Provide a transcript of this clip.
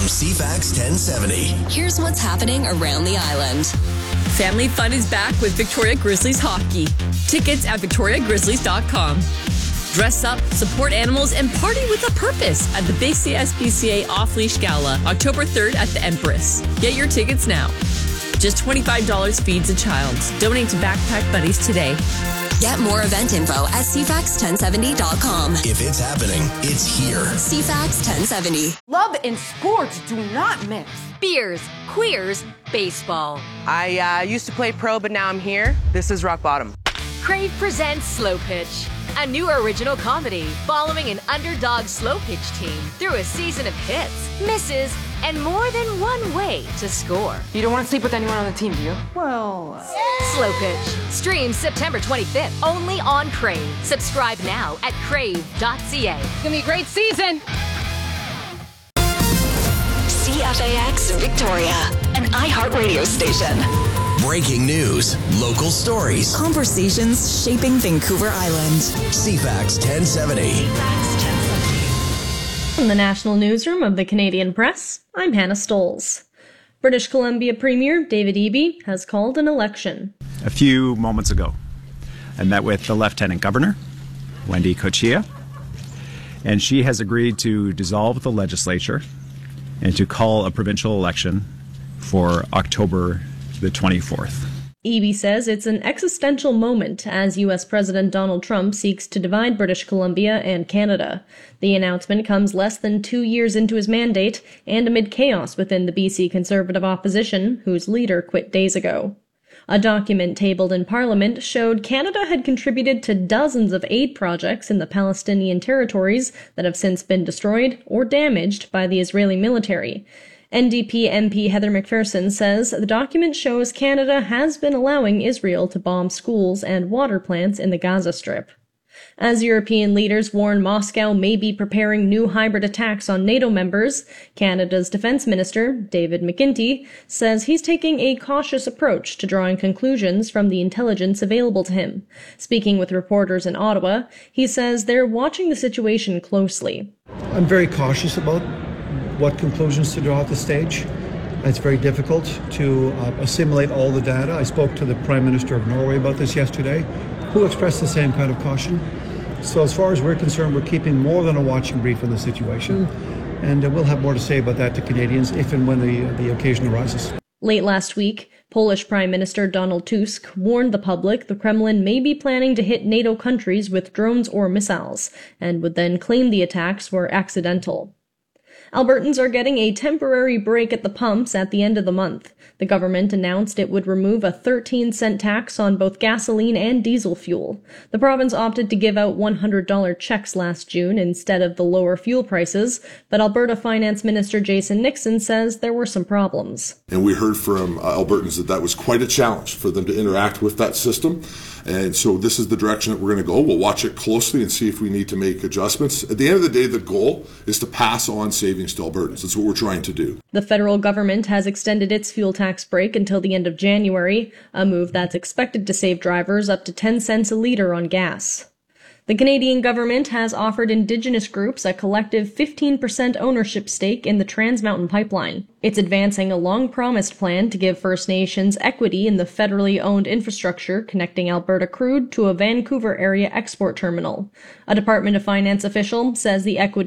CFAX 1070. Here's what's happening around the island. Family fun is back with Victoria Grizzlies hockey. Tickets at victoriagrizzlies.com. Dress up, support animals, and party with a purpose at the BCSPCA Off-Leash Gala, October 3rd at the Empress. Get your tickets now. Just $25 feeds a child. Donate to Backpack Buddies today. Get more event info at CFAX1070.com. If it's happening, it's here. CFAX 1070. Love and sports do not mix. Beers, queers, baseball. I used to play pro, but now I'm here. This is rock bottom. Crave presents Slow Pitch, a new original comedy following an underdog slow pitch team through a season of hits, misses, and more than one way to score. You don't want to sleep with anyone on the team, do you? Well... Slow Pitch streams September 25th only on Crave. Subscribe now at crave.ca. It's gonna be a great season! CFAX Victoria, an iHeartRadio station. Breaking news, local stories, Conversations shaping Vancouver Island. CFAX 1070. From the National Newsroom of the Canadian Press, I'm Hannah Stolz. British Columbia Premier David Eby has called an election. A few moments ago, I met with the Lieutenant Governor, Wendy Cochia, and she has agreed to dissolve the legislature and to call a provincial election for October the 24th. Eby says it's an existential moment as U.S. President Donald Trump seeks to divide British Columbia and Canada. The announcement comes less than 2 years into his mandate and amid chaos within the BC Conservative opposition, whose leader quit days ago. A document tabled in Parliament showed Canada had contributed to dozens of aid projects in the Palestinian territories that have since been destroyed or damaged by the Israeli military. NDP MP Heather McPherson says the document shows Canada has been allowing Israel to bomb schools and water plants in the Gaza Strip. As European leaders warn Moscow may be preparing new hybrid attacks on NATO members, Canada's Defence Minister, David McGuinty, says he's taking a cautious approach to drawing conclusions from the intelligence available to him. Speaking with reporters in Ottawa, he says they're watching the situation closely. I'm very cautious about what conclusions to draw at this stage. It's very difficult to assimilate all the data. I spoke to the Prime Minister of Norway about this yesterday, who expressed the same kind of caution. So as far as we're concerned, we're keeping more than a watching brief on the situation, and we'll have more to say about that to Canadians if and when the occasion arises. Late last week, Polish Prime Minister Donald Tusk warned the public the Kremlin may be planning to hit NATO countries with drones or missiles, and would then claim the attacks were accidental. Albertans are getting a temporary break at the pumps at the end of the month. The government announced it would remove a 13-cent tax on both gasoline and diesel fuel. The province opted to give out $100 checks last June instead of the lower fuel prices, but Alberta Finance Minister Jason Nixon says there were some problems. And we heard from Albertans that was quite a challenge for them to interact with that system. And so this is the direction that we're going to go. We'll watch it closely and see if we need to make adjustments. At the end of the day, the goal is to pass on savings to Albertans. That's what we're trying to do. The federal government has extended its fuel tax break until the end of January, a move that's expected to save drivers up to 10 cents a litre on gas. The Canadian government has offered Indigenous groups a collective 15% ownership stake in the Trans Mountain Pipeline. It's advancing a long-promised plan to give First Nations equity in the federally owned infrastructure connecting Alberta crude to a Vancouver area export terminal. A Department of Finance official says the equity